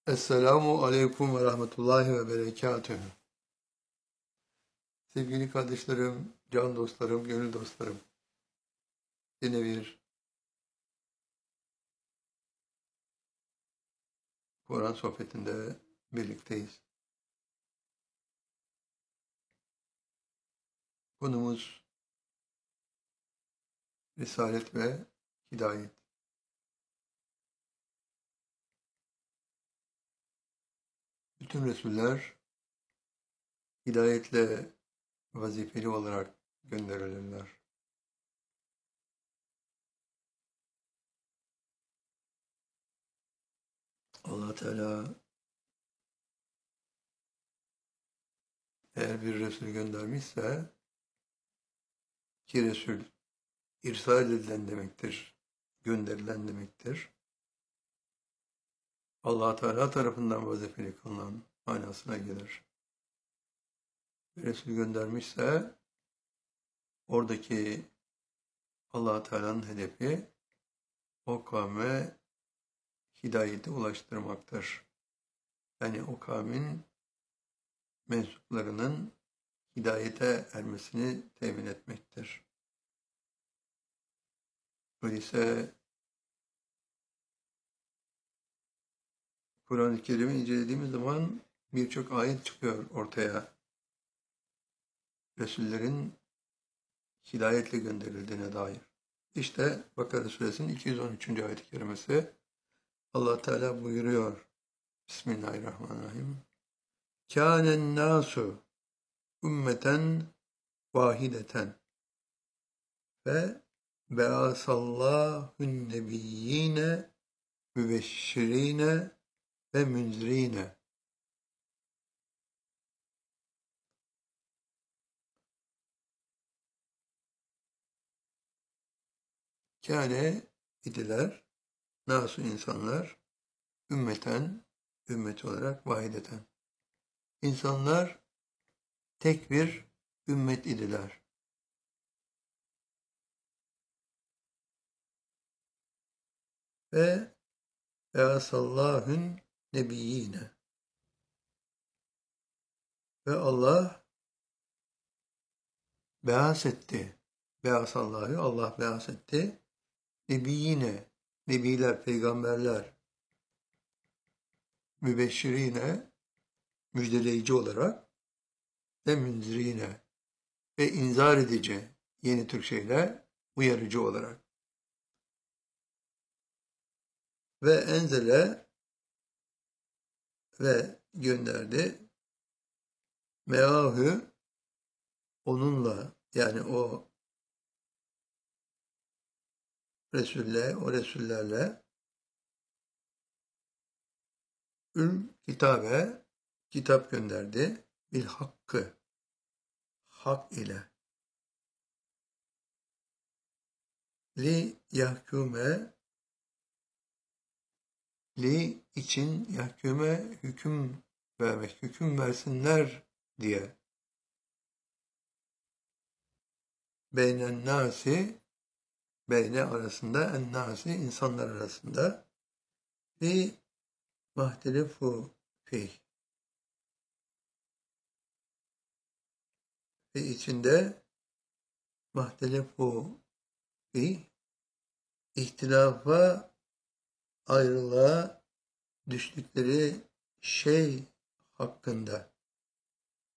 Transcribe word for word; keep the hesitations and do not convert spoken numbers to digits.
Esselamu Aleyküm ve Rahmetullahi ve Berekatühü. Sevgili kardeşlerim, can dostlarım, gönül dostlarım. Yine bir Kur'an sohbetinde birlikteyiz. Konumuz Risalet ve Hidayet. Bütün Resuller hidayetle vazifeli olarak gönderilirler. Allah Teala eğer bir Resul göndermişse ki Resul irsal edilen demektir, gönderilen demektir. Allah Teala tarafından vazifeli kılınan manasına gelir. Bir Resul göndermişse oradaki Allah Teala'nın hedefi o kavme hidayeti ulaştırmaktır. Yani o kavmin mensuplarının hidayete ermesini temin etmektir. Öyleyse Kur'an-ı Kerim'i incelediğimiz zaman birçok ayet çıkıyor ortaya. Resullerin hidayetle gönderildiğine dair. İşte Bakara Suresinin iki yüz on üçüncü ayet-i kerimesi Allah Teala buyuruyor. Bismillahirrahmanirrahim. Kânen nâsu ümmeten vahideten ve be'asallâhun nebiyyîne mübeşşirîne ve münzirîne. Kâne idiler, nasu insanlar, ümmeten, ümmet olarak vahideten. İnsanlar tek bir ümmet idiler. Ve be'asallâhun nebiyyîne. Ve Allah beas etti. Beasallahu, Allah beas etti. Nebiyyine, nebiler, peygamberler, mübeşşirine, müjdeleyici olarak ve münzirine ve inzar edici, yeni Türkçeyle uyarıcı olarak. Ve enzele ve gönderdi meahü onunla, yani o Resulle, o Resullerle ül kitabe, kitap gönderdi. Bil hakkı, hak ile. Li yahkume, li için, yahkume hüküm vermek, hüküm versinler diye. Beynen nasi, beyne arasında, en nasi, insanlar arasında. Fi mahtelefu fih. Ve içinde mahtelefu fih, ihtilafa, ayrılığa düştükleri şey hakkında.